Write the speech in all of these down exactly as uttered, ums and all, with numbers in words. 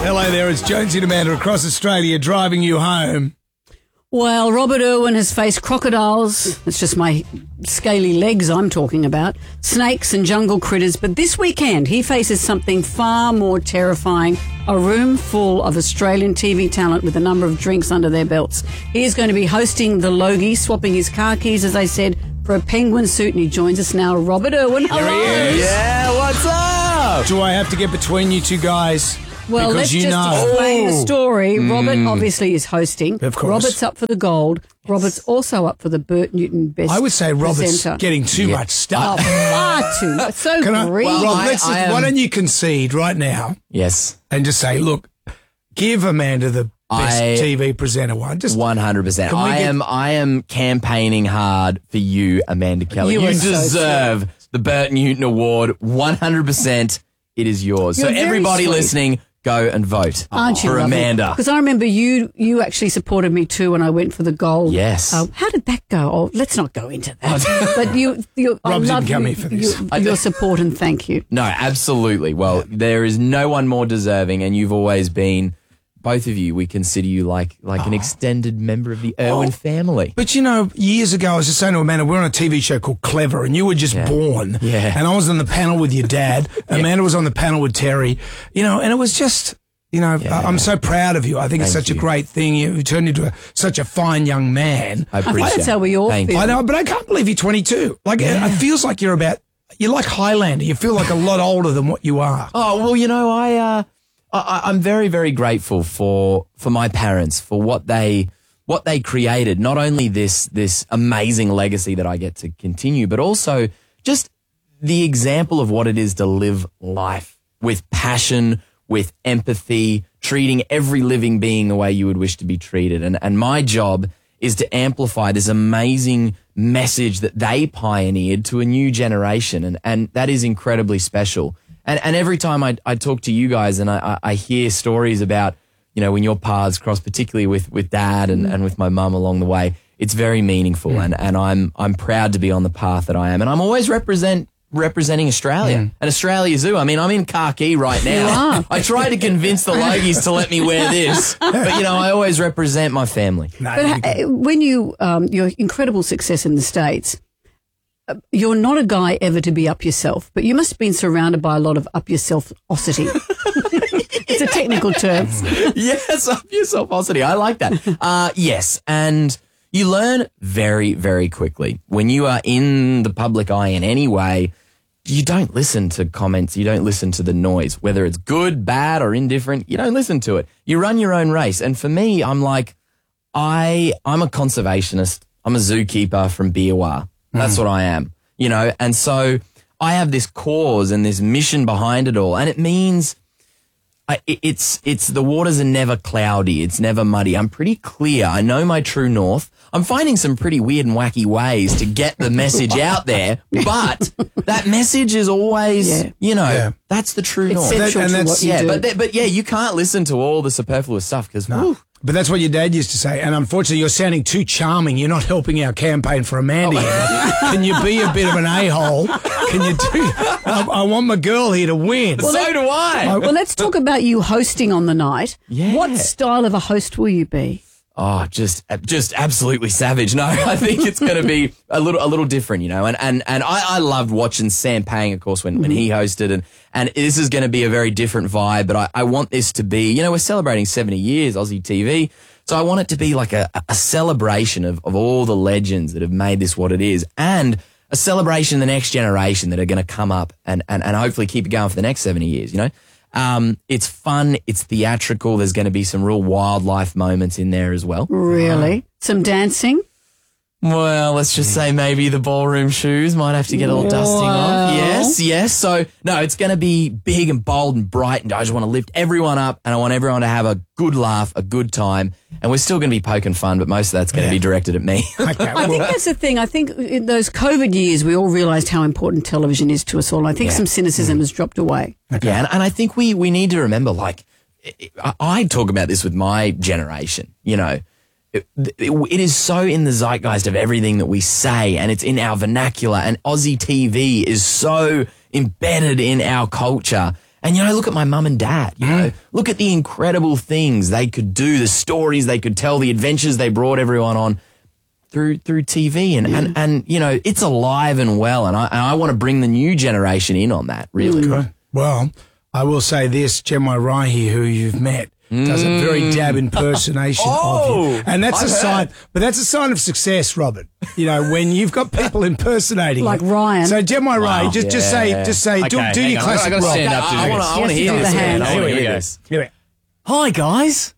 Hello there, it's Jonesy and Amanda across Australia driving you home. Well, Robert Irwin has faced crocodiles, it's just my scaly legs I'm talking about, snakes and jungle critters, but this weekend he faces something far more terrifying, a room full of Australian T V talent with a number of drinks under their belts. He is going to be hosting the Logie, swapping his car keys, as I said, for a penguin suit, and he joins us now, Robert Irwin. Hello. There he is. Yeah, what's up? Do I have to get between you two guys? Well, because let's you just know. explain the Oh. story. Robert obviously is hosting. Of course. Robert's up for the gold. Robert's also up for the Bert Newton Best I would say Robert's presenter. getting too Yeah. much stuff. Oh, far too much. So Can I, greedy. well, Rob, I- let's just, I am- why don't you concede right now Yes, and just say, look, give Amanda the best I- T V presenter one. Just one hundred percent. Can we I get- am. I am campaigning hard for you, Amanda Kelly. You You, are so deserve the Bert Newton Award. One hundred percent. It is yours. You're so very everybody sweet. listening, go and vote Aren't you for lovely? Amanda. Because I remember you you actually supported me too when I went for the gold. Yes. Uh, how did that go? Oh, let's not go into that. But you, you I Rob didn't love come you, here for this. you- your support and thank you. No, absolutely. Well, there is no one more deserving, and you've always been. Both of you, we consider you like like an extended member of the Irwin Oh. family. But, you know, years ago, I was just saying to Amanda, we're on a T V show called Clever, and you were just Yeah. born. Yeah. And I was on the panel with your dad. Amanda was on the panel with Terry. You know, and it was just, you know, I- I'm so proud of you. I think it's Thank such a you. great thing. You turned into a, such a fine young man. I I appreciate think that's how we all Thank feel. I know, but I can't believe you're twenty-two. Like, it, it feels like you're about, you're like Highlander. You feel like a lot older than what you are. Oh, well, you know, I, uh, I, I'm very, very grateful for, for my parents, for what they, what they created. Not only this, this amazing legacy that I get to continue, but also just the example of what it is to live life with passion, with empathy, treating every living being the way you would wish to be treated. And, and my job is to amplify this amazing message that they pioneered to a new generation. And, and that is incredibly special. And, and every time I, I talk to you guys and I, I I hear stories about, you know, when your paths cross, particularly with, with dad and, and with my mum along the way, it's very meaningful. And, and I'm, I'm proud to be on the path that I am. And I'm always represent, representing Australia and Australia Zoo. I mean, I'm in khaki right now. are. I try to convince the Logies to let me wear this, but you know, I always represent my family. No, But you ha- can- when you, um, your incredible success in the States, uh, you're not a guy ever to be up yourself, but you must have been surrounded by a lot of up yourself-osity. It's a technical term. Yes, up yourself-osity. I like that. Uh, yes, and you learn very, very quickly. When you are in the public eye in any way, you don't listen to comments. You don't listen to the noise, whether it's good, bad, or indifferent. You don't listen to it. You run your own race. And for me, I'm like, I, I'm a conservationist. I'm a zookeeper from Biawar. That's what I am, you know? And so I have this cause and this mission behind it all. And it means I, it- it's, it's, the waters are never cloudy. It's never muddy. I'm pretty clear. I know my true north. I'm finding some pretty weird and wacky ways to get the message out there, but that message is always, Yeah. you know, Yeah. that's the true It's north. central and to that's- what you Yeah, do. but th- but yeah, you can't listen to all the superfluous stuff because But that's what your dad used to say. And unfortunately, you're sounding too charming. You're not helping our campaign for Amanda. here. Can you be a bit of an a-hole? Can you do? I, I want my girl here to win. so do I. Well, let's talk about you hosting on the night. Yeah. What style of a host will you be? Oh, just just absolutely savage. No, I think it's going to be a little a little different, you know. And and and I, I loved watching Sam Pang, of course, when, when he hosted, and and this is going to be a very different vibe. But I, I want this to be, you know, we're celebrating seventy years Aussie T V, so I want it to be like a, a celebration of of all the legends that have made this what it is, and a celebration of the next generation that are going to come up and and and hopefully keep it going for the next seventy years. You know. Um, it's fun. It's theatrical. There's going to be some real wildlife moments in there as well. Really? Some dancing? Well, let's just say maybe the ballroom shoes might have to get a little dusting Wow. off. Yes, yes. So, no, it's going to be big and bold and bright, and I just want to lift everyone up, and I want everyone to have a good laugh, a good time, and we're still going to be poking fun, but most of that's going to Yeah. be directed at me. Okay, I think well, that's the thing. I think in those COVID years, we all realised how important television is to us all. I think Yeah. some cynicism has dropped away. Yeah, and, and I think we, we need to remember, like, I, I talk about this with my generation, you know, it, it, it is so in the zeitgeist of everything that we say, and it's in our vernacular, and Aussie T V is so embedded in our culture. And, you know, look at my mum and dad, you know, look at the incredible things they could do, the stories they could tell, the adventures they brought everyone on through through T V. And, and, and you know, it's alive and well. And I, and I want to bring the new generation in on that, really. Okay. Well, I will say this, Gemma Rahi, who you've met, does a very dab impersonation Oh, of you. And that's I've a sign, heard. but that's a sign of success, Robert. You know, when you've got people impersonating Like you. Ryan. So Gemma Rai, just just say, Yeah. just say, do, Okay, do hang your on. classic I gotta Rob. stand up to I do want to this. I want to He has hear to do this, the man. hand. I Here want we to hear go. this. Here we go. Hi, guys.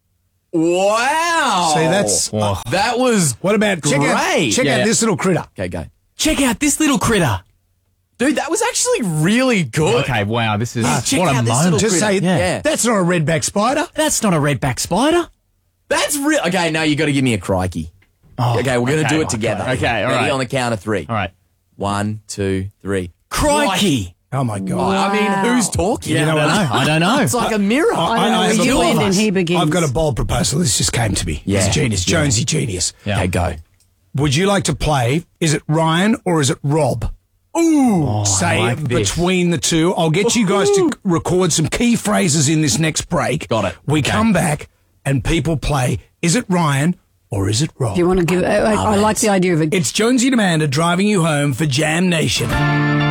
Wow. See, that's, Oh. That was what about, check out, great. check Yeah, out yeah. this little critter. Okay, go. Check out this little critter. Dude, that was actually really good. Okay, wow, this is check what a out this moment. little Just say, critter. Yeah. that's not a redback spider. That's not a redback spider. That's real. Okay, now you got to give me a crikey. Oh, Okay, we're going to okay, do it okay. together. Okay, all Ready right. on the count of three. All right. One, two, three. Crikey. Oh, my God. I mean, who's talking? Yeah, know I don't what? know. I don't know. It's like a mirror. I don't know I- where I- you I- end and he begins. I've got a bold proposal. This just came to me. Yeah. It's genius. Yeah. Jonesy genius. Yeah. Okay, go. Would you like to play, is it Ryan or is it Rob? Ooh. Say like this. between the two. I'll get you guys to record some key phrases in this next break. Got it. We Okay. come back and people play, is it Ryan or is it Rob? Do you want to give? I, I, I like the idea of a It's Jonesy and Amanda driving you home for Jam Nation.